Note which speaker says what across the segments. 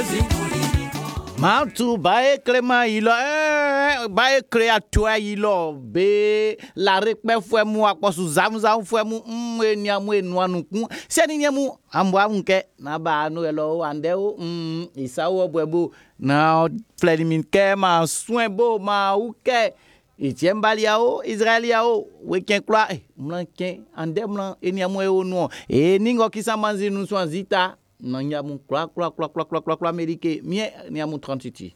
Speaker 1: Mantu bae Clément ilo bae créature ilo be la rekpe fwe mu akposu zamzam fwe mu eniamu enuanu kun seni niamu ambwa munke na ba no elo ande o isawo bwebo na fledimin ke ma soin bo ma uke itiembaliao israeliao weken kla mlanken ande mlan eniamu e onu e ningo kisamanzi nu swanzita non nyamu kla amerike mie nyamu 38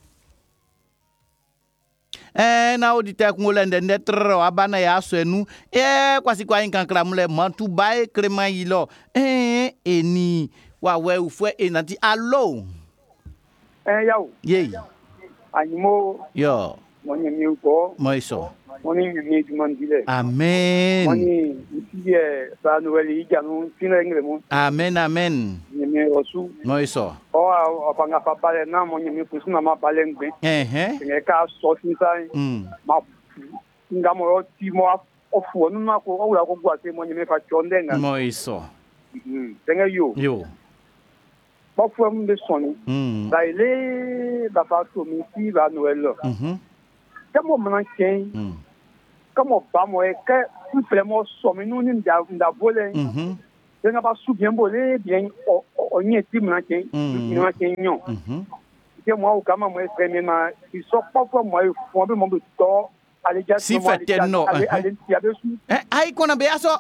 Speaker 1: na auditeur kungolende ndetro abana ya swenu kwasi kwa inkankla mule mantu bae Clément ilo eni wa we ufwe enati allo
Speaker 2: yaw
Speaker 1: ye
Speaker 2: animo
Speaker 1: yo
Speaker 2: moni mi uko
Speaker 1: moiso
Speaker 2: moni mi dumandile
Speaker 1: amen
Speaker 2: moni iye ba noeli iganu tinengre mo
Speaker 1: amen
Speaker 2: mi osu
Speaker 1: moiso
Speaker 2: o panga papale na moni mi kusuna ma balengbe ngeka so tinsa ma ngamo ti mo ofu onu na ko owura ko gwa se moni mi fa chondenga
Speaker 1: moiso
Speaker 2: tenga yo parfois me soni ba ile ba fa to mi ti ba noel kamo manken kamo ba mo e ke vraiment somi nu ni nda vole tenga ba su bien bolé bien o ni ti manken ni manken nyon que moi au kama moi premièrement ils sont parfois moi font be mo to alleja
Speaker 1: si fait no ai kona be aso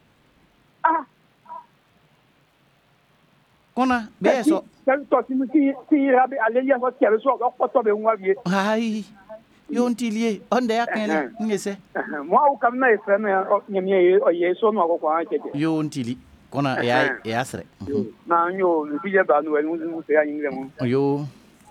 Speaker 1: kona be aso
Speaker 2: to si rabe alleja so ti abeso ko to be nwa vie
Speaker 1: ai yo ntilie onde yakele ngese
Speaker 2: moi au kama na frame nyemie o yeso no ko kwa cheke
Speaker 1: yo ntili kona e asre
Speaker 2: na nyo ni bije ba no enu mu se ya yingre mo
Speaker 1: yo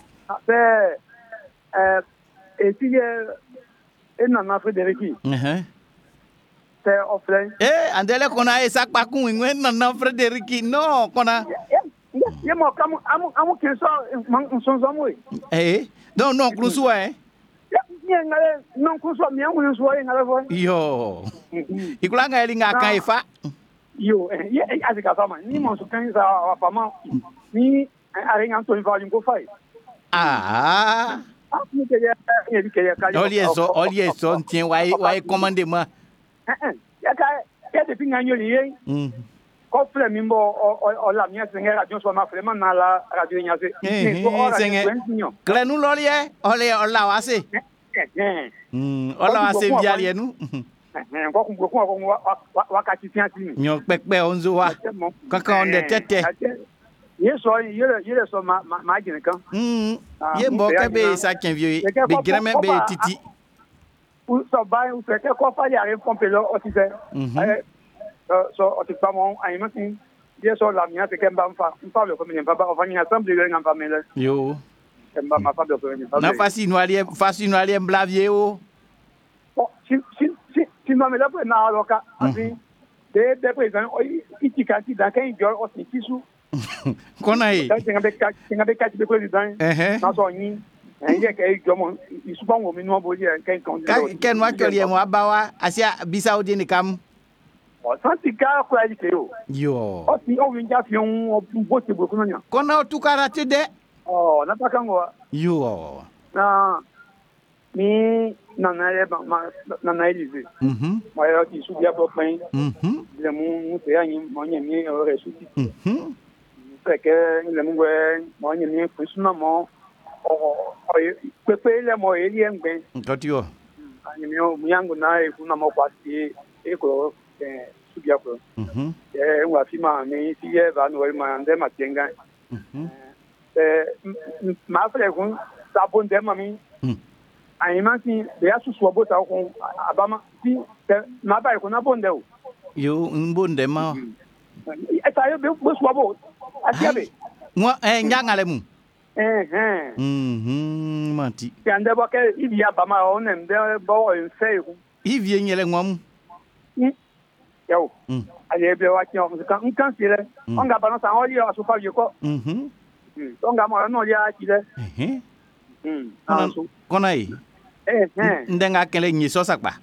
Speaker 2: etiye enana Frederiki te ofre
Speaker 1: andele kona esa pakun ngwe nana Frederiki no kona
Speaker 2: ye mo kamu amu kenso nsonzo mo
Speaker 1: no krusu
Speaker 2: ye ngale non krusu mi amu nso ye ngale fo
Speaker 1: yo ikulanga elinga kan ifa
Speaker 2: yo ye azika fama ni mo so kan sa fama ni ari nganto ni vali ngo fai
Speaker 1: Oli eso tien wai commandement
Speaker 2: ya de pinga nyoli ye ko fle mi mbo o la mi senga radio so ma vraiment na la radio nyase
Speaker 1: kle nu lolie ole ola wase ola wase vialie nu
Speaker 2: ko ko wakati tianti
Speaker 1: nyo pepe onzo wa kaka onde tete
Speaker 2: yeso so ma gine kan
Speaker 1: ye mbo ke be sa ken vieux be greme be titi
Speaker 2: so ba u fe ke ko fa ya re pompelo o ti fe so o ti pa mon ai ma tin yeso la mi ate ke mba mfa le ko mi mba ba o fa ni assemble le ngam pa mele
Speaker 1: yo
Speaker 2: mba ma fa de ko ni
Speaker 1: na fasi no ali mblavie o
Speaker 2: si no me la pues na loka así de pues o itikati da kan jo o ti su
Speaker 1: kona yi
Speaker 2: tinga be kati be president na so yin ye ke jomo isupa wo mi no bo ye
Speaker 1: ken wa kele mo abawa asia bisaudi ni kam
Speaker 2: o santi ka ko ali ke
Speaker 1: yo
Speaker 2: o ti o wi ja fi un bo ti bo kunya
Speaker 1: kona tu karate de
Speaker 2: na ta kan wa
Speaker 1: yo
Speaker 2: na mi na na Elise ma yo ti su dia pro pen le mu se ayin mo yen mi o re su ti que le mungwe mo nyemi kusuna mo pepe le mo eli engbe
Speaker 1: ngotio
Speaker 2: anyemi o muyangu na e kuna mo kwasi e ko subia ko ngwa fima mi ti ye ba no ma ande ma tenga ma fele kun sabon de mami ayima ti be asu so bota ko abama ti ma ba ko na bonde o
Speaker 1: yo mbonde ma
Speaker 2: eta yo be so bo Asiabe.
Speaker 1: Moi nyangale mu. Manti.
Speaker 2: Yande boke ivia bama onem de bo enfe ku.
Speaker 1: Ivie nyele ngwam.
Speaker 2: Yo. Ale be wa kyo kan sire. Onga bana sa oli aso pa yeko. Onga mo no ya chile.
Speaker 1: Kona yi. Ndenga kele nyiso sakba.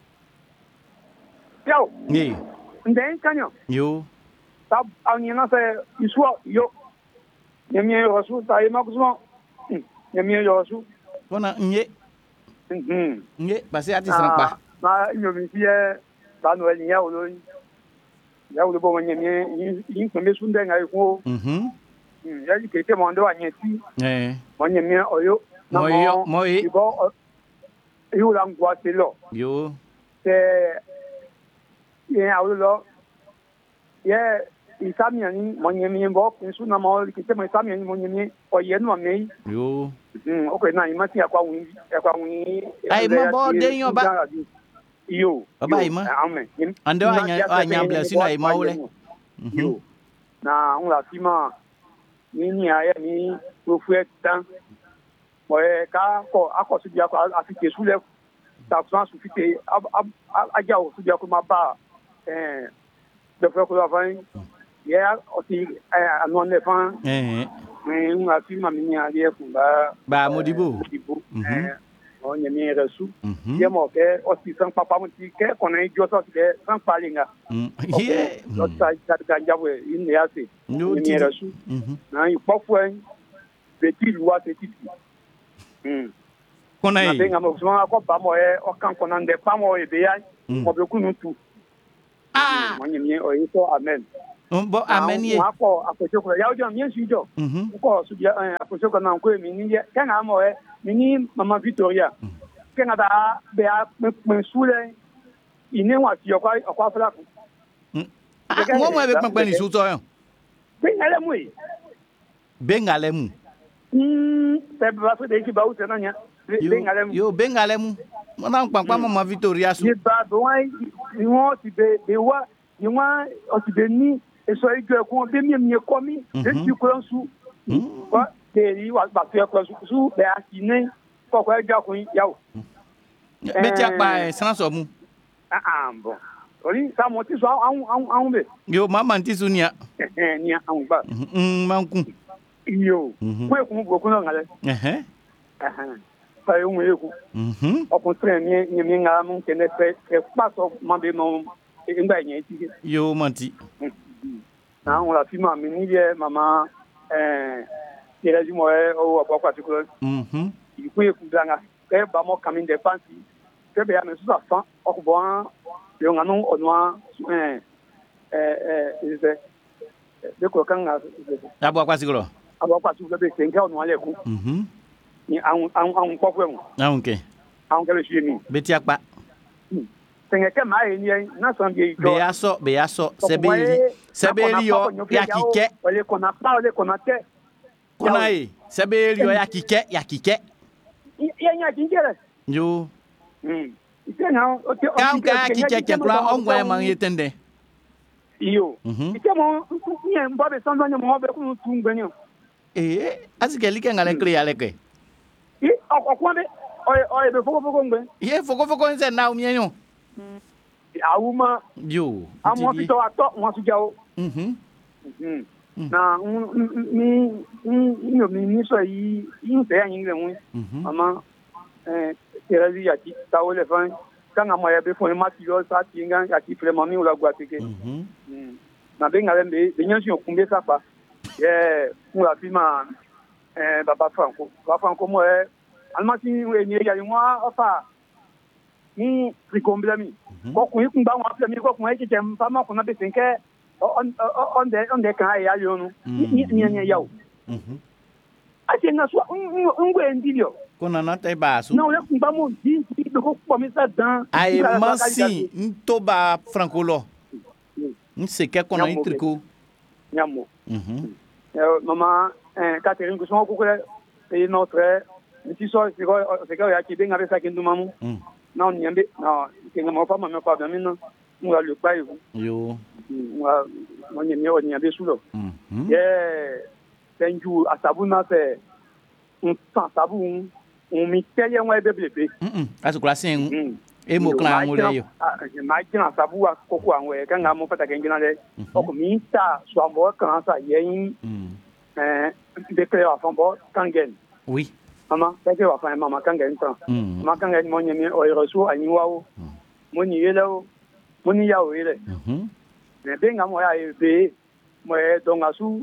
Speaker 2: Yo.
Speaker 1: Ni.
Speaker 2: Nden kanyo.
Speaker 1: Yo.
Speaker 2: Tab awni na se iswa yo nyamie rosu ta e makusmo nyamie rosu
Speaker 1: kona nye nye parce ati san pa
Speaker 2: na nyomi tie ba no ni ya olo bo nyamie yin ko mesu ndenga ko ya ji kete mo ndo anyeti mo nyamie oyo na mo ibo yo la ngwa te lo
Speaker 1: yo
Speaker 2: te ye awlo ye isamiani mo nyamie bo mesu na mo kete mo isamiani mo nyamie oye no me
Speaker 1: yo
Speaker 2: okay na imati akwa wi
Speaker 1: ai ma bo de yo ba
Speaker 2: yo
Speaker 1: ba ima
Speaker 2: amen
Speaker 1: ando anya bless na ima ole
Speaker 2: yo na on la fima ni aya ni profeta mo ka ko akosu dia ko afite sule ta France fite aja o su dia ko ma ba de fe ko la fin ya o ti anu ne fan on la fima mi ni ale ko
Speaker 1: ba modibo
Speaker 2: on nyami resu ye mo ke o ti san papa mo ti ke ko na ijo so ti ke san palinga
Speaker 1: ye
Speaker 2: o ta jawe in ya se nyami resu na ipofu en beti luwa se ti
Speaker 1: kona
Speaker 2: na benga mo so ko ba mo o kan ko na nde pa mo e be ya mo be kunu tu mo nyami o so amen
Speaker 1: bo amen ye
Speaker 2: ko akojo ko ya o jo mi ensu jo ko su dia akojo ko na ko mi ni ye kan amo mini mama Victoria kenga da be a me sule ine wa ti okwa fla ko
Speaker 1: mo mo be pampa ni su to yo bengale mu
Speaker 2: te ba so de ki ba o te na nya bengale mu
Speaker 1: yo bengale mu mo na pampa mama Victoria su
Speaker 2: ye ba do ai ni won ti be wa ni won o ti be ni eso ijo ko be mi ko mi de ti ko su ko teri wa ba fi ko su be asine ko ko eja kun yawo
Speaker 1: be ti apa san so mu
Speaker 2: bon ori sa mo ti so awun be
Speaker 1: yo mama ti su nia
Speaker 2: ni awun ba
Speaker 1: manku
Speaker 2: yo ko ekun goku na ngale pa yo mu eku okun tren ni nga mu kene pe e pa so ma be mo ngba yen ti
Speaker 1: yo manti
Speaker 2: na on la fi ma mi ni ye mama Tiraji mo o abo particular iku ekudanga ke ba mo coming the fancy ke be ya me so fa okubo yo nganu onwa ise de ko kan
Speaker 1: abo particular
Speaker 2: be senga onwa le ku ni an ko ku
Speaker 1: okay
Speaker 2: an ke le shi ni
Speaker 1: beti apa
Speaker 2: senga ke ma ni na so bi jo
Speaker 1: be ya so sebeli yo ya kike
Speaker 2: ole kona pa ole kona te
Speaker 1: kona sebeli yo ya kike
Speaker 2: ya nya jinjere
Speaker 1: yo
Speaker 2: itena o te
Speaker 1: o kike kura ongwa ma yetende
Speaker 2: iyo itemo ni mbabe sanzo ni mo be ku tungbenyo
Speaker 1: asikeli ke ngale kri ale ke
Speaker 2: okwande o be foko ngbe
Speaker 1: ye foko nse na umienyo
Speaker 2: awuma
Speaker 1: yo
Speaker 2: amo fito ato mo su jawo na ni so yi se yin le mu mama Terazi ya ti tawole fan kanga mo ya be fo ma ti yo sa ti ngan ya ti fle mami ula gwa teke na be ngale be nyansi okunbe sapa ye mu la fi ma baba Franco mo almati we ni ya nwa ofa ni trikomblami ko kun ikun ba won afle mi ko kun e je mpa ma kun na be senke on de kan ya yo nu ni ya o ati na so ngwe ndilio
Speaker 1: kona na te basu
Speaker 2: na ole kun ba mo di ko po mi sa dan
Speaker 1: ai masi ntoba francolo nse ke kona intriko
Speaker 2: nyamo mama Catherine ko so ko e notre ti so se ko ya ki be ngabe sa kindu mamu na on nyambe na ke ngamo pa ma me pa ba mi no ngwa le pa
Speaker 1: yo
Speaker 2: ngwa mo nyame o nyambe sulo ye tenju asabuna se sabu mi teye won ebebebe
Speaker 1: asukula sin e mo klan mo le yo
Speaker 2: ma jina sabu akoko awon e kan ga mo patake ngina le oko mi ta so ambo kan sa yin de clé afan bo kangen
Speaker 1: oui
Speaker 2: mama take wa fa mama kangen tan mama kangen mo nyemi o reso anyiwa o mo ni yele o mo ni ya o yele ne be nga mo ya be mo e donga su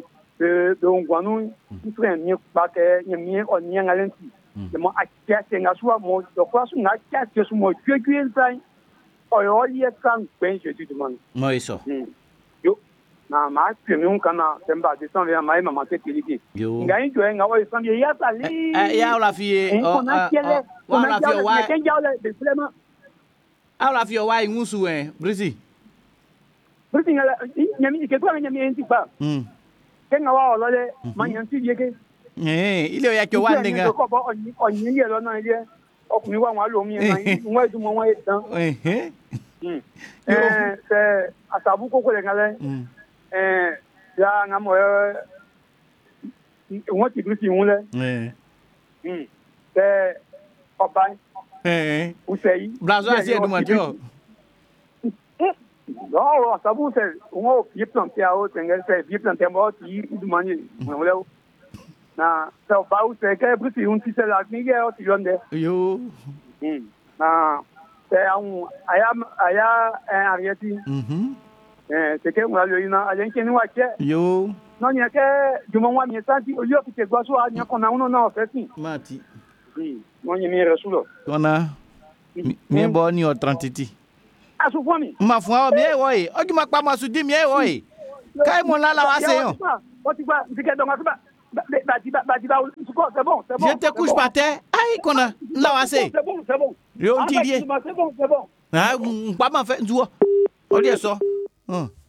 Speaker 2: de Ongwanou, il faut un mieux pas que y a mieux on y a un lenti. Le mot a cassé un assoir, moi, de quoi son a cassé sur moi, que tu es oh, il y a quand ben je te demande.
Speaker 1: Moi, ça.
Speaker 2: Yo, na ma que nous quand on s'en va descendre vers ma maman qui dit.
Speaker 1: Yo.
Speaker 2: Gagne tu es ngawa sans y a salé.
Speaker 1: Ya la fille.
Speaker 2: On a quelle on a quelle de vraiment.
Speaker 1: Ah la fille wa ngusu Brisi.
Speaker 2: Brisi ngala nyami ke toi nyami enti ba. Ke ngawa lo le manyanti yeke.
Speaker 1: Ile ya ke wa ndenga.
Speaker 2: Ko ba onyi ye lo na ile. Ọkùnrin wa wọn lo mi wọn edu mo wọn edan c'est asabu koko le ngale ya ngamo wọn ti du ti hun le c'est ọba Usei
Speaker 1: blazo asi edu matio
Speaker 2: non asabu c'est wọn fi planter a o tenge c'est fi planter mo ti du manje wọn le na c'est ọba Usei ke bruti un ti c'est la ni ye o ti londe
Speaker 1: yo
Speaker 2: na c'est un aya arieti c'est que moi le ina alen keni wa che
Speaker 1: yo
Speaker 2: non ya ke du moment mi santi o yo ki te gwa so anya ko na uno na ofeti
Speaker 1: mati
Speaker 2: non ni mi resulo
Speaker 1: kona mi bo ni o 30
Speaker 2: asu fo mi
Speaker 1: ma fun o mi e wo e o ki ma pa ma su di mi e wo e kai mo la wa se yon
Speaker 2: o ti gba dike don asuba c'est bon.
Speaker 1: Je te couche par terre. Aïe, qu'on a. Là, c'est
Speaker 2: bon.
Speaker 1: Je on dit.
Speaker 2: C'est bon.
Speaker 1: Ah, pas ma fait. On dit ça.